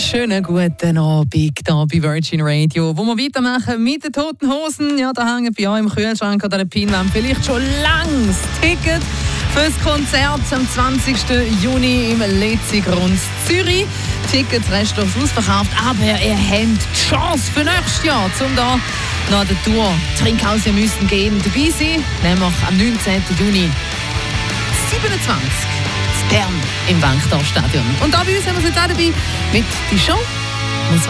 schönen guten Abend hier bei Virgin Radio, wo wir weitermachen mit den Toten Hosen. Ja, da hängen bei euch im Kühlschrank oder der Pinwand vielleicht schon langs Ticket für das Konzert am 20. Juni im Letzigrund Zürich. Tickets restlos ausverkauft, aber ihr habt die Chance für nächstes Jahr, um da nach der Tour Trinkhaus müssen gehen dabei sein, nämlich am 19. Juni 27. Bern im Wankdorfstadion. Und da bei uns haben wir es jetzt auch dabei mit die Show